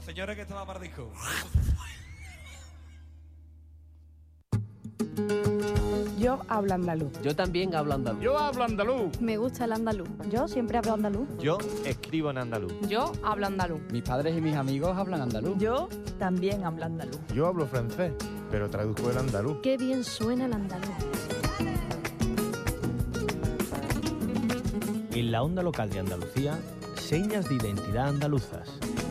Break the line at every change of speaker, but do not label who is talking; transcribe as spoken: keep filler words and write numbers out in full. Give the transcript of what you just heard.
señores que estaba para disco.
Yo hablo andaluz.
Yo también hablo andaluz.
Yo hablo andaluz.
Me gusta el andaluz.
Yo siempre hablo andaluz.
Yo escribo en andaluz.
Yo hablo andaluz.
Mis padres y mis amigos hablan andaluz.
Yo también hablo andaluz.
Yo hablo francés, pero traduzco el andaluz.
Qué bien suena el andaluz.
En la onda local de Andalucía, señas de identidad andaluzas.